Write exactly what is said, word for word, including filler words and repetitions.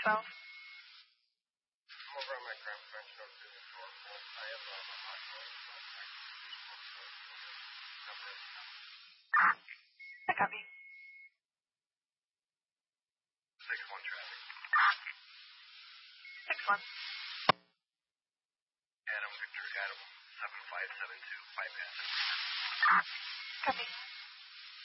twelve. I'm over on my Grand French North Business Store. I have um, a hot dog. Number is I copy. six one traffic. six one. Adam Victor Adam seven five seven two bypass. Copy.